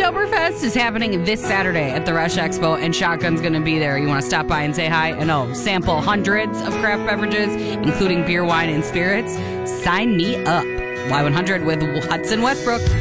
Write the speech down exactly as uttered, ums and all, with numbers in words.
Oktoberfest is happening this Saturday at the Rush Expo, and Shotgun's going to be there. You want to stop by and say hi and oh, sample hundreds of craft beverages, including beer, wine, and spirits? Sign me up. Y one hundred with Hudson Westbrook.